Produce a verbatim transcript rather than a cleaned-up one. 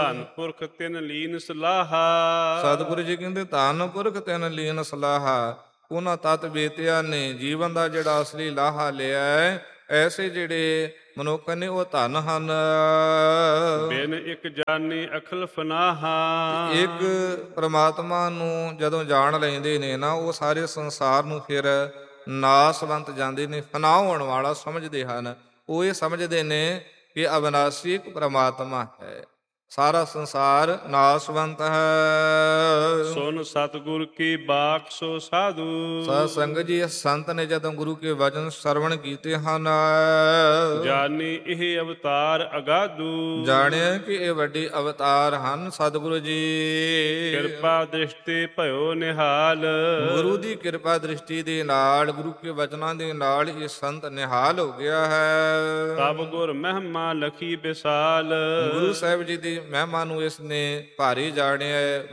ਧੰਨ ਪੁਰਖ ਤਿਨ ਲੀਨ ਸਲਾਹਾ। ਸਤਿਗੁਰੂ ਜੀ ਕਹਿੰਦੇ ਧੰਨ ਪੁਰਖ ਤਿਨ ਲੀਨ ਸਲਾਹਾ। ਉਹਨਾਂ ਤਤ ਬੇਤਿਆਂ ਨੇ ਜੀਵਨ ਦਾ ਜਿਹੜਾ ਅਸਲੀ ਲਾਹਾ ਲਿਆ ਹੈ, ਐਸੇ ਜਿਹੜੇ ਮਨੁੱਖ ਨੇ ਉਹ ਧਨ ਹਨ। ਬਿਨ ਇੱਕ ਜਾਨੀ ਅਖਲ ਫਨਾਹਾ। ਇੱਕ ਪ੍ਰਮਾਤਮਾ ਨੂੰ ਜਦੋਂ ਜਾਣ ਲੈਂਦੇ ਨੇ ਨਾ, ਉਹ ਸਾਰੇ ਸੰਸਾਰ ਨੂੰ ਫਿਰ ਨਾਸਵੰਤ ਜਾਂਦੇ ਨੇ, ਫਨਾ ਹੋਣ ਵਾਲਾ ਸਮਝਦੇ ਹਨ। ਉਹ ਇਹ ਸਮਝਦੇ ਨੇ ਕਿ ਅਵਿਨਾਸ਼ੀ ਇੱਕ ਪ੍ਰਮਾਤਮਾ ਹੈ, ਸਾਰਾ ਸੰਸਾਰ ਨਾਸਵੰਤ ਹੈ। ਸੁਨ ਸਤਿਗੁਰ ਕੀ ਬਾਕ ਸੋ ਸਾਧੂ। ਸਾਧ ਸੰਗਤ ਜੀ, ਇਸ ਸੰਤ ਨੇ ਜਦੋਂ ਗੁਰੂ ਕੇ ਵਚਨ ਸਰਵਣ ਕੀਤੇ ਹਨ, ਜਾਨੀ ਇਹ ਅਵਤਾਰ ਅਗਾਧੂ। ਜਾਣਿਆ ਕਿ ਇਹ ਵੱਡੇ ਅਵਤਾਰ ਹਨ ਸਤਿਗੁਰੂ ਜੀ। ਕਿਰਪਾ ਦ੍ਰਿਸ਼ਟੀ ਭਇਓ ਨਿਹਾਲ। ਗੁਰੂ ਦੀ ਕਿਰਪਾ ਦ੍ਰਿਸ਼ਟੀ ਦੇ ਨਾਲ, ਗੁਰੂ ਕੇ ਵਚਨਾਂ ਦੇ ਨਾਲ ਇਹ ਸੰਤ ਨਿਹਾਲ ਹੋ ਗਿਆ ਹੈ। ਤਬ ਗੁਰ ਮਹਿਮਾ ਲਖੀ ਵਿਸਾਲ। ਗੁਰੂ ਸਾਹਿਬ ਜੀ ਦੀ ਮਹਿਮਾ ਨੂੰ ਇਸ ਨੇ ਭਾਰੀ ਜਾਣਿਆ ਹੈ।